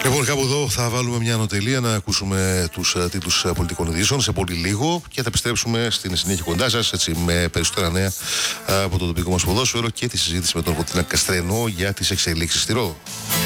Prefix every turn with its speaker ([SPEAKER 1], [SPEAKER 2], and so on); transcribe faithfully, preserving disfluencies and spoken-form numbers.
[SPEAKER 1] Λοιπόν, κάπου εδώ θα βάλουμε μια ανωτελεία να ακούσουμε τους uh, τίτλους uh, πολιτικών ειδήσεων σε πολύ λίγο και θα επιστρέψουμε στην συνέχεια κοντά σας έτσι, με περισσότερα νέα uh, από το τοπικό μας ποδόσφαιρο και τη συζήτηση με τον Φωτεινά Καστρενό για τις εξελίξεις στη Ρόδο.